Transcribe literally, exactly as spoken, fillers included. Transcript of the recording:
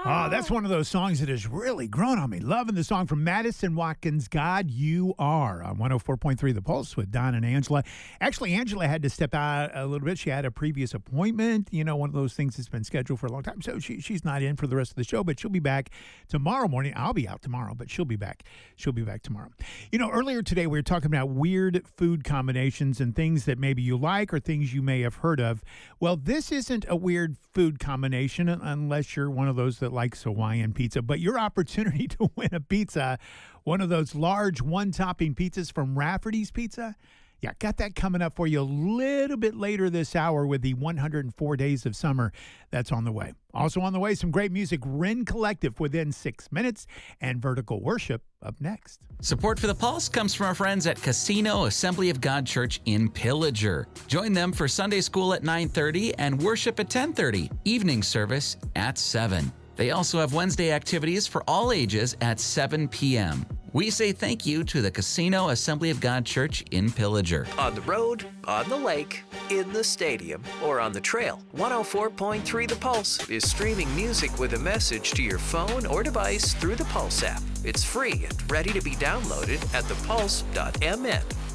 Oh, that's one of those songs that has really grown on me. Loving the song from Madison Watkins, God You Are, on one oh four point three The Pulse with Don and Angela. Actually, Angela had to step out a little bit. She had a previous appointment, you know, one of those things that's been scheduled for a long time. So she, she's not in for the rest of the show, but she'll be back tomorrow morning. I'll be out tomorrow, but she'll be back. She'll be back tomorrow. You know, earlier today we were talking about weird food combinations and things that maybe you like or things you may have heard of. Well, this isn't a weird food combination unless you're one of those that likes Hawaiian pizza, but your opportunity to win a pizza, one of those large one-topping pizzas from Rafferty's Pizza, yeah, got that coming up for you a little bit later this hour with the one hundred four Days of Summer that's on the way. Also on the way, some great music, Ren Collective within six minutes, and Vertical Worship up next. Support for The Pulse comes from our friends at Casino Assembly of God Church in Pillager. Join them for Sunday school at nine thirty and worship at ten thirty, evening service at seven. They also have Wednesday activities for all ages at seven p.m. We say thank you to the Casino Assembly of God Church in Pillager. On the road, on the lake, in the stadium, or on the trail, one oh four point three The Pulse is streaming music with a message to your phone or device through the Pulse app. It's free and ready to be downloaded at the pulse dot m n.